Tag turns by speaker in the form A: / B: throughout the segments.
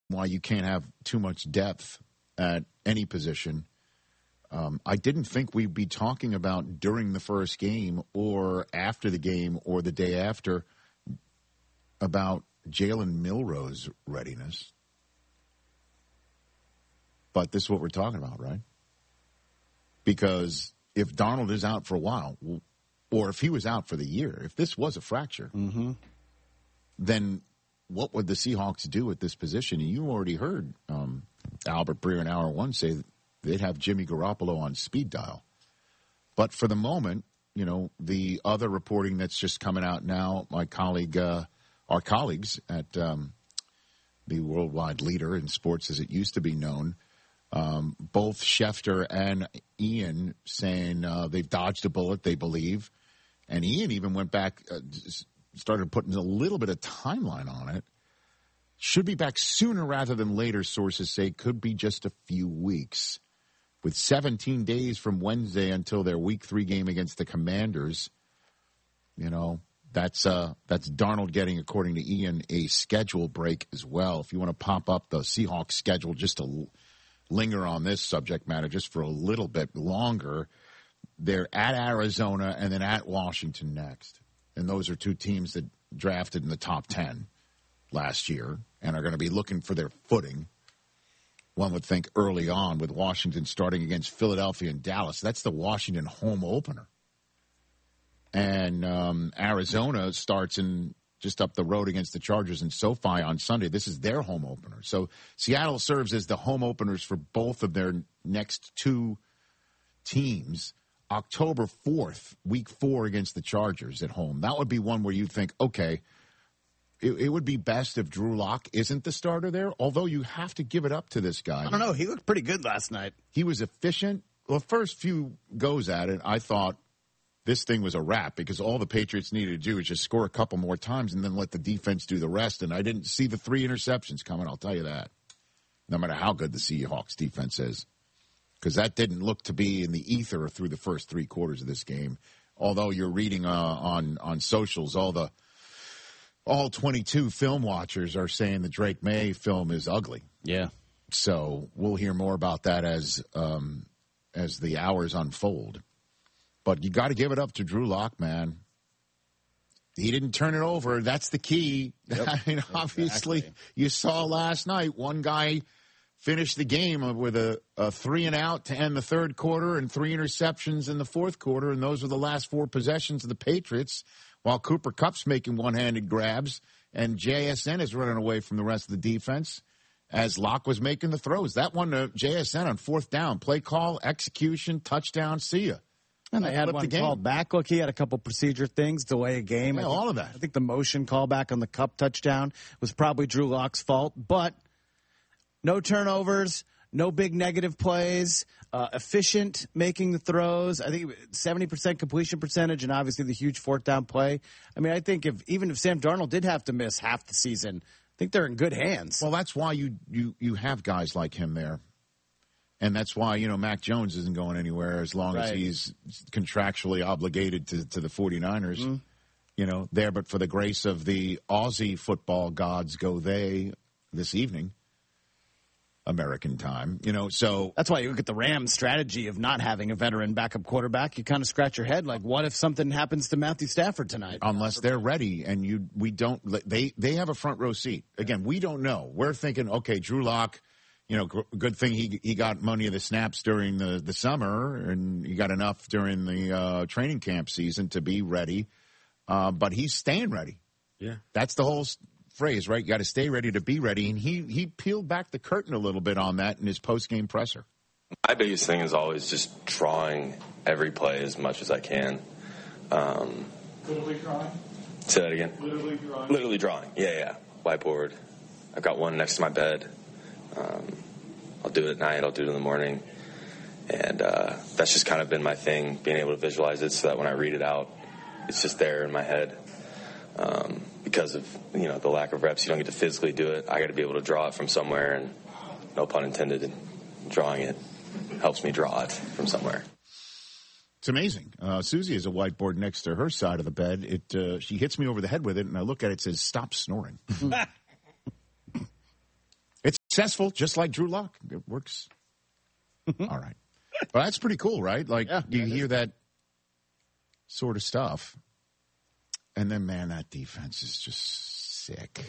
A: why you can't have too much depth at any position. I didn't think we'd be talking about during the first game or after the game or the day after about Jalen Milroe's readiness. But this is what we're talking about, right? Because if Darnold is out for a while, or if he was out for the year, if this was a fracture, then what would the Seahawks do at this position? And you already heard Albert Breer in Hour 1 say they'd have Jimmy Garoppolo on speed dial. But for the moment, the other reporting that's just coming out now, our colleagues at the worldwide leader in sports as it used to be known, both Schefter and Ian saying they've dodged a bullet, they believe. And Ian even went back, started putting a little bit of timeline on it. Should be back sooner rather than later, sources say. Could be just a few weeks. With 17 days from Wednesday until their Week 3 game against the Commanders, that's Darnold getting, according to Ian, a schedule break as well. If you want to pop up the Seahawks schedule just to linger on this subject matter just for a little bit longer, they're at Arizona and then at Washington next. And those are two teams that drafted in the top 10 last year and are going to be looking for their footing. One would think early on with Washington starting against Philadelphia and Dallas. That's the Washington home opener. And Arizona starts in just up the road against the Chargers in SoFi on Sunday. This is their home opener. So Seattle serves as the home openers for both of their next two teams. October 4th, Week 4 against the Chargers at home. That would be one where you think, okay, it would be best if Drew Lock isn't the starter there, although you have to give it up to this guy.
B: I don't know. He looked pretty good last night.
A: He was efficient. Well, first few goes at it, I thought this thing was a wrap because all the Patriots needed to do is just score a couple more times and then let the defense do the rest. And I didn't see the 3 interceptions coming, I'll tell you that, no matter how good the Seahawks defense is. Because that didn't look to be in the ether through the first 3 quarters of this game. Although you're reading on socials, all 22 film watchers are saying the Drake May film is ugly.
B: Yeah.
A: So we'll hear more about that as the hours unfold. But you got to give it up to Drew Lock, man. He didn't turn it over. That's the key.
B: Yep.
A: I mean, obviously, you saw last night one guy finished the game with a 3-and-out to end the third quarter and 3 interceptions in the fourth quarter, and those were the last 4 possessions of the Patriots, while Cooper Kupp's making one-handed grabs and JSN is running away from the rest of the defense as Locke was making the throws. That one to JSN on 4th down. Play call, execution, touchdown, see ya.
B: And they had one called back. Look, he had a couple procedure things, delay a game.
A: Yeah, all of that.
B: I think the motion callback on the Kupp touchdown was probably Drew Lock's fault, but no turnovers, no big negative plays, efficient making the throws. I think 70% completion percentage and obviously the huge 4th down play. I mean, I think even if Sam Darnold did have to miss half the season, I think they're in good hands.
A: Well, that's why you have guys like him there. And that's why, Mac Jones isn't going anywhere as long as he's contractually obligated to the 49ers. There, but for the grace of the Aussie football gods go they this evening. American time, so
B: that's why you look at the Rams' strategy of not having a veteran backup quarterback. You kind of scratch your head, like, what if something happens to Matthew Stafford tonight?
A: Unless they're ready, and we don't. They have a front row seat. Again, we don't know. We're thinking, okay, Drew Lock, good thing he got money of the snaps during the summer, and he got enough during the training camp season to be ready. But he's staying ready.
C: Yeah,
A: that's the whole phrase, right? You got to stay ready to be ready. And he peeled back the curtain a little bit on that in his post-game presser.
D: My biggest thing is always just drawing every play as much as I can.
E: Literally drawing?
D: Say that again.
E: Literally drawing?
D: Literally drawing, yeah. Whiteboard. I've got one next to my bed. I'll do it at night. I'll do it in the morning. And that's just kind of been my thing, being able to visualize it so that when I read it out, it's just there in my head. Because of, the lack of reps, you don't get to physically do it. I got to be able to draw it from somewhere, and no pun intended, drawing it helps me draw it from somewhere.
A: It's amazing. Susie has a whiteboard next to her side of the bed. She hits me over the head with it, and I look at it, it says, "Stop snoring." successful, just like Drew Lock. It works. All right. But that's pretty cool, right? Like, you hear that sort of stuff. And then, man, that defense is just sick.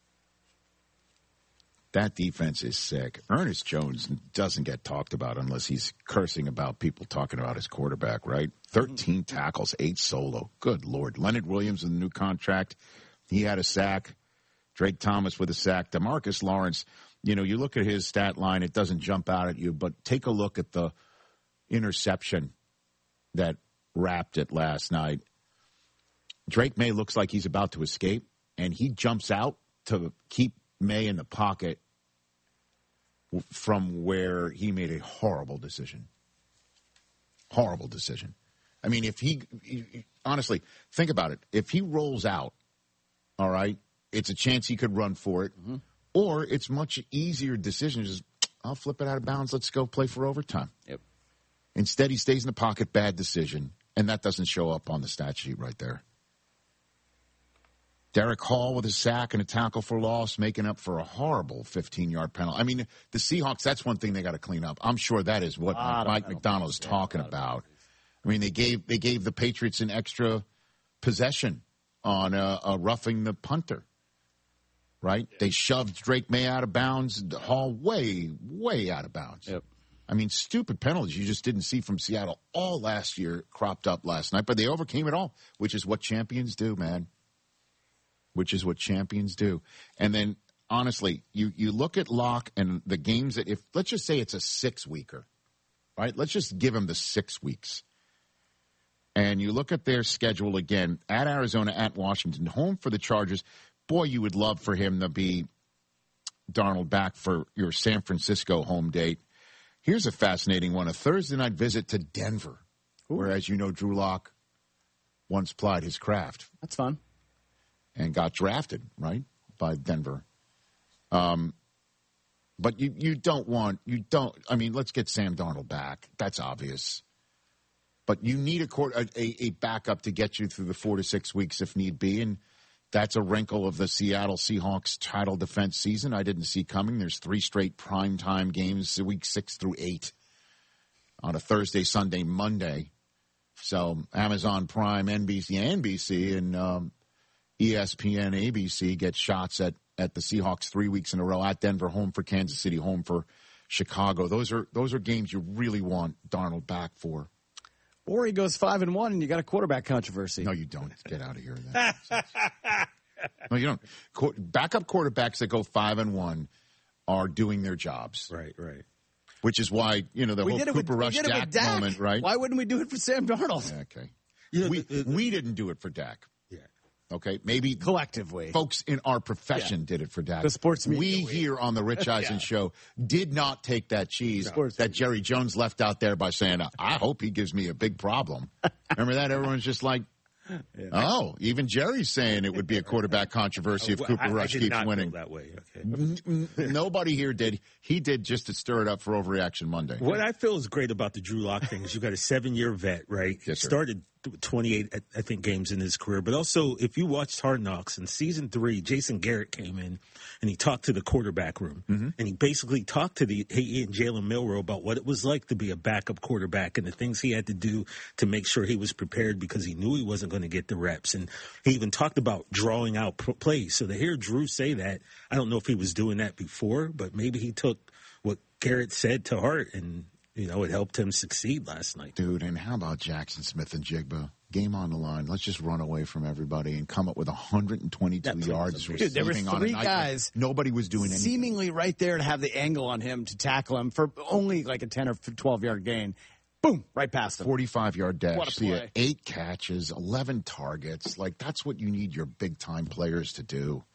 A: That defense is sick. Ernest Jones doesn't get talked about unless he's cursing about people talking about his quarterback, right? 13 tackles, 8 solo. Good Lord. Leonard Williams with a new contract. He had a sack. Drake Thomas with a sack. DeMarcus Lawrence, you look at his stat line, it doesn't jump out at you, but take a look at the interception that wrapped it last night. Drake May looks like he's about to escape, and he jumps out to keep May in the pocket from where he made a horrible decision. Horrible decision. I mean, if he honestly, think about it. If he rolls out, all right, it's a chance he could run for it, or it's much easier decision. Just, I'll flip it out of bounds. Let's go play for overtime.
B: Yep.
A: Instead, he stays in the pocket. Bad decision, and that doesn't show up on the stat sheet right there. Derek Hall with a sack and a tackle for loss, making up for a horrible 15-yard penalty. I mean, the Seahawks, that's one thing they got to clean up. I'm sure that is what Mike McDonald is talking about. I mean, they gave the Patriots an extra possession on a roughing the punter, right? They shoved Drake May out of bounds, Hall way, way out of bounds.
B: Yep.
A: I mean, stupid penalties you just didn't see from Seattle all last year cropped up last night, but they overcame it all, which is what champions do, man. Which is what champions do. And then, honestly, you look at Locke and the games that let's just say it's a 6-weeker, right? Let's just give him the 6 weeks. And you look at their schedule again, at Arizona, at Washington, home for the Chargers. Boy, you would love for him to be Darnold back for your San Francisco home date. Here's a fascinating one, a Thursday night visit to Denver, whereas Drew Lock once plied his craft.
B: That's fun.
A: And got drafted, right, by Denver. But I mean, let's get Sam Darnold back. That's obvious. But you need a backup to get you through the 4 to 6 weeks if need be. And that's a wrinkle of the Seattle Seahawks title defense season I didn't see coming. There's 3 straight primetime games, week 6 through 8, on a Thursday, Sunday, Monday. So Amazon Prime, NBC, and ESPN, ABC get shots at the Seahawks 3 weeks in a row, at Denver, home for Kansas City, home for Chicago. Those are games you really want Darnold back for.
B: Or he goes 5-1 and you got a quarterback controversy.
A: No, you don't. Get out of here. No, you don't. Backup quarterbacks that go 5-1 are doing their jobs.
C: Right.
A: Which is why, the whole Cooper Rush Dak moment, right?
B: Why wouldn't we do it for Sam Darnold?
A: Okay. We didn't do it for Dak.
C: Yeah.
A: Okay, maybe
B: collectively,
A: folks in our profession did it for Dak.
B: The sports media.
A: We here on the Rich Eisen show did not take that cheese that Jerry Jones left out there by saying, I hope he gives me a big problem. Remember that? Everyone's just like, oh, even Jerry's saying it would be a quarterback controversy if Cooper Rush keeps winning.
C: That way. Okay.
A: Nobody here did. He did just to stir it up for Overreaction Monday.
C: What I feel is great about the Drew Lock thing is you got a 7-year vet, right?
A: Yes, sir.
C: Started 28, I think, games in his career. But also, if you watched Hard Knocks in season 3, Jason Garrett came in and he talked to the quarterback room. Mm-hmm. And he basically talked to he and Jalen Milroe about what it was like to be a backup quarterback and the things he had to do to make sure he was prepared because he knew he wasn't going to get the reps. And he even talked about drawing out plays. So to hear Drew say that, I don't know if he was doing that before, but maybe he took what Garrett said to heart and it helped him succeed last night.
A: Dude, and how about Jackson Smith and Jigba? Game on the line. Let's just run away from everybody and come up with 122 yards.
B: Dude, there were 3 guys.
A: Nobody was doing anything.
B: Seemingly right there to have the angle on him to tackle him for only like a 10 or 12-yard gain. Boom, right past him.
A: 45-yard dash.
B: What a play.
A: 8 catches, 11 targets. Like, that's what you need your big-time players to do.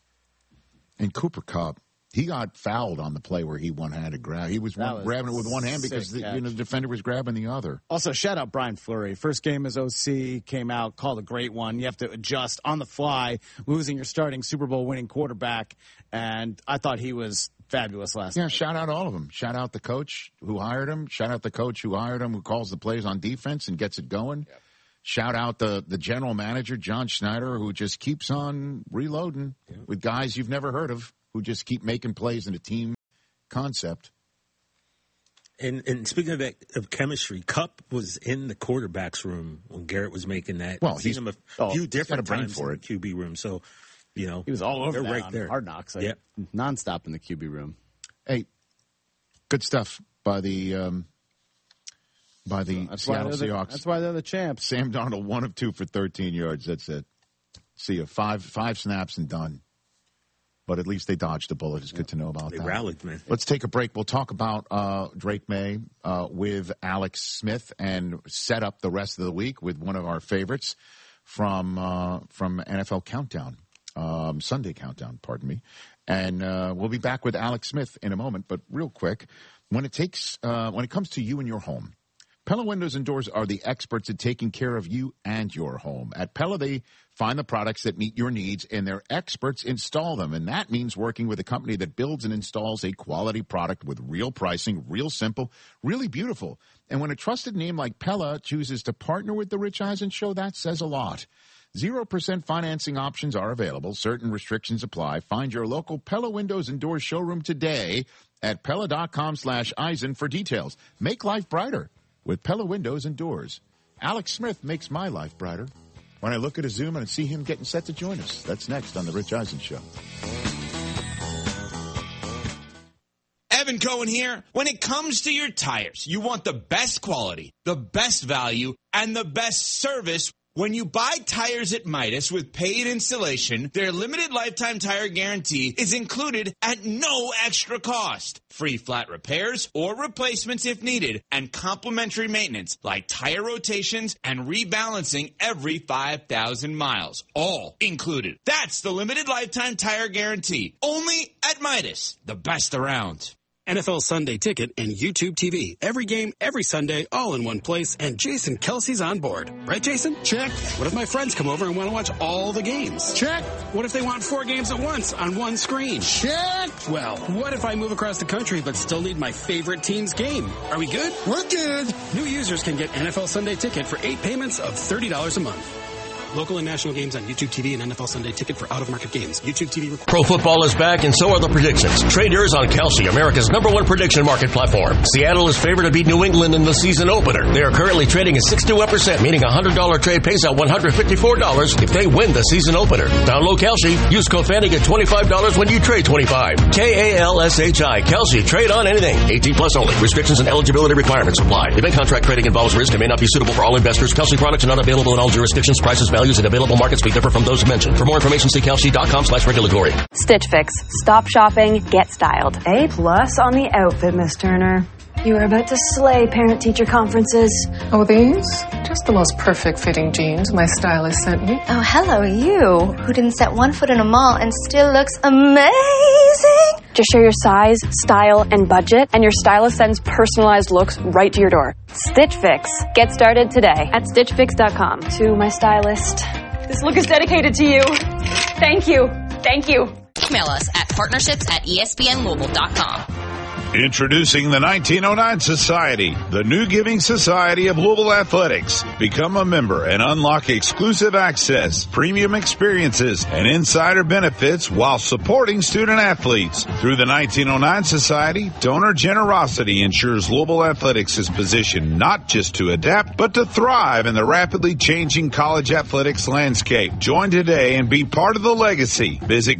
A: And Cooper Kupp, he got fouled on the play where he one-handed grab. He was grabbing it with one hand because the defender was grabbing the other.
B: Also, shout out Brian Fleury. First game as OC, came out, called a great one. You have to adjust on the fly, losing your starting Super Bowl winning quarterback. And I thought he was fabulous last night.
A: Yeah, shout out all of them. Shout out the coach who hired him. Shout out the coach who hired him, who calls the plays on defense and gets it going. Yep. Shout out the general manager, John Schneider, who just keeps on reloading with guys you've never heard of, who just keep making plays in a team concept.
C: And speaking of that, of chemistry, Kupp was in the quarterback's room when Garrett was making that.
A: Well,
C: I've seen him a few different times
A: for
C: in the QB room. So, you know,
B: he was all over
C: they're
B: that
C: right
B: on
C: there.
B: Hard Knocks. Nonstop in the QB room.
A: Hey, good stuff by the Seattle Seahawks.
B: That's why they're the champs.
A: Sam Darnold, 1 of 2 for 13 yards. That's it. See you. Five snaps and done. But at least they dodged a bullet. It's good to know about that.
C: They rallied, man.
A: Let's take a break. We'll talk about Drake May with Alex Smith and set up the rest of the week with one of our favorites from NFL Countdown, Sunday Countdown, pardon me. And we'll be back with Alex Smith in a moment. But real quick, when it comes to you and your home, Pella Windows and Doors are the experts at taking care of you and your home. At Pella, they find the products that meet your needs, and their experts install them. And that means working with a company that builds and installs a quality product with real pricing, real simple, really beautiful. And when a trusted name like Pella chooses to partner with the Rich Eisen Show, that says a lot. 0% financing options are available. Certain restrictions apply. Find your local Pella Windows and Doors showroom today at Pella.com/Eisen for details. Make life brighter with Pella Windows and Doors. Alex Smith makes my life brighter when I look at a Zoom and see him getting set to join us. That's next on The Rich Eisen Show.
F: Evan Cohen here. When it comes to your tires, you want the best quality, the best value, and the best service. When you buy tires at Midas with paid installation, their limited lifetime tire guarantee is included at no extra cost. Free flat repairs or replacements if needed, and complimentary maintenance like tire rotations and rebalancing every 5,000 miles. All included. That's the limited lifetime tire guarantee. Only at Midas, the best around.
G: NFL Sunday Ticket and YouTube TV. Every game, every Sunday, all in one place, and Jason Kelsey's on board. Right, Jason?
H: Check.
G: What if my friends come over and want to watch all the games?
H: Check.
G: What if they want 4 games at once on one screen?
H: Check.
G: Well, what if I move across the country but still need my favorite team's game? Are we good?
H: We're good.
G: New users can get NFL Sunday Ticket for 8 payments of $30 a month. Local and national games on YouTube TV and NFL Sunday Ticket for out-of-market games. YouTube TV.
I: Pro football is back, and so are the predictions. Trade yours on Kalshi, America's #1 prediction market platform. Seattle is favored to beat New England in the season opener. They are currently trading at 61%, meaning a $100 trade pays out $154 if they win the season opener. Download Kalshi. Use code FANTY, get $25 when you trade 25. KALSHI. Kalshi. Trade on anything. 18 plus only. Restrictions and eligibility requirements apply. Event contract trading involves risk and may not be suitable for all investors. Kalshi products are not available in all jurisdictions. Prices, values, and available markets may differ from those mentioned. For more information, see Kalshi.com/regulatory.
J: Stitch Fix. Stop shopping, get styled. A+ on the outfit, Miss Turner. You were about to slay parent-teacher conferences.
K: Oh, these? Just the most perfect fitting jeans my stylist sent me.
L: Oh, hello, you, who didn't set one foot in a mall and still looks amazing.
J: Just share your size, style, and budget, and your stylist sends personalized looks right to your door. Stitch Fix. Get started today at StitchFix.com. To my stylist, this look is dedicated to you. Thank you. Thank you.
M: Email us at partnerships@espnlouisville.com.
N: Introducing the 1909 Society, the new giving society of Louisville Athletics. Become a member and unlock exclusive access, premium experiences, and insider benefits while supporting student athletes. Through the 1909 Society, donor generosity ensures Louisville Athletics is positioned not just to adapt, but to thrive in the rapidly changing college athletics landscape. Join today and be part of the legacy. Visit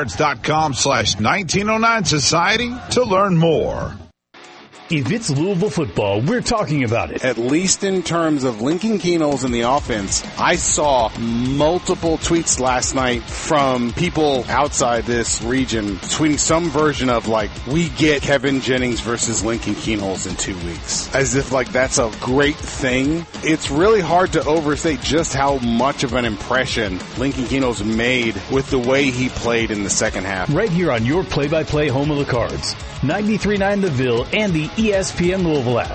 N: gocards.com/1909 Society to learn more.
O: If it's Louisville football, we're talking about it.
P: At least in terms of Lincoln Keno's in the offense, I saw multiple tweets last night from people outside this region tweeting some version of like, we get Kevin Jennings versus Lincoln Keno's in 2 weeks. As if like that's a great thing. It's really hard to overstate just how much of an impression Lincoln Keno's made with the way he played in the second half.
O: Right here on your play-by-play home of the Cards. 93.9 The Ville and the ESPN Louisville app.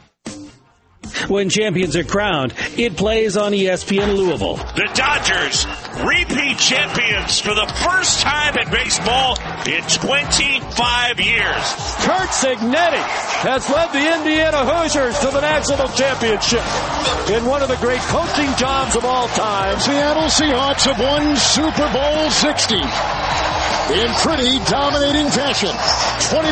Q: When champions are crowned, it plays on ESPN Louisville.
R: The Dodgers, repeat champions for the first time in baseball in 25 years.
S: Curt Cignetti has led the Indiana Hoosiers to the national championship in one of the great coaching jobs of all time.
H: Seattle Seahawks have won Super Bowl 60 in pretty dominating fashion.